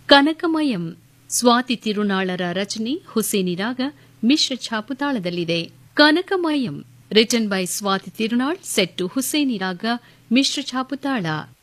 ಕನಕಮಯಂ ಸ್ವಾತಿ ತಿರುನಾಳರ ರಚನೆ ಹುಸೇನಿ ರಾಗ ಮಿಶ್ರ ಛಾಪುತಾಳದಲ್ಲಿದೆ. ಕನಕಮಯಂ written by Swati Tirunal set to ಹುಸೇನಿ ರಾಗ ಮಿಶ್ರ ಛಾಪುತಾಳ.